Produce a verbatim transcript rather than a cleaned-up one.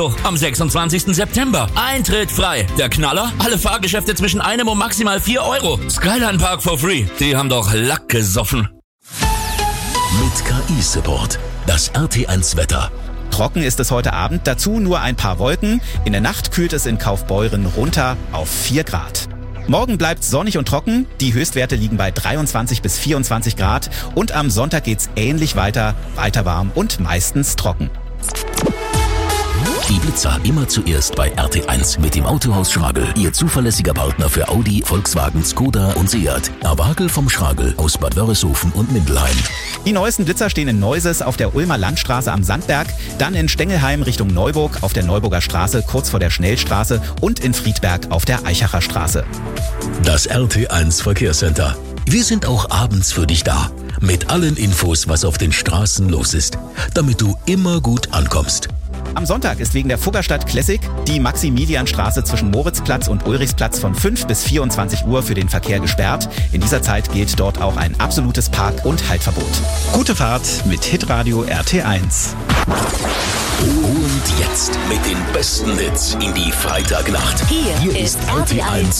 am sechsundzwanzigsten September. Eintritt frei. Der Knaller? Alle Fahrgeschäfte zwischen einem und maximal vier Euro. Skyline Park for free. Die haben doch Lack gesoffen. Mit K I-Support. Das R T eins Wetter. Trocken ist es heute Abend, dazu nur ein paar Wolken. In der Nacht kühlt es in Kaufbeuren runter auf vier Grad. Morgen bleibt sonnig und trocken, die Höchstwerte liegen bei dreiundzwanzig bis vierundzwanzig Grad und am Sonntag geht's ähnlich weiter, weiter warm und meistens trocken. Die Blitzer immer zuerst bei R T eins mit dem Autohaus Schragel. Ihr zuverlässiger Partner für Audi, Volkswagen, Skoda und Seat. Erwagel vom Schragel aus Bad Wörishofen und Mindelheim. Die neuesten Blitzer stehen in Neuses auf der Ulmer Landstraße am Sandberg, dann in Stengelheim Richtung Neuburg auf der Neuburger Straße kurz vor der Schnellstraße und in Friedberg auf der Eichacher Straße. Das R T eins Verkehrscenter. Wir sind auch abends für dich da. Mit allen Infos, was auf den Straßen los ist. Damit du immer gut ankommst. Am Sonntag ist wegen der Fuggerstadt Classic die Maximilianstraße zwischen Moritzplatz und Ulrichsplatz von fünf bis vierundzwanzig Uhr für den Verkehr gesperrt. In dieser Zeit gilt dort auch ein absolutes Park- und Haltverbot. Gute Fahrt mit Hitradio R T eins. Und jetzt mit den besten Hits in die Freitagnacht. Hier, Hier ist R T eins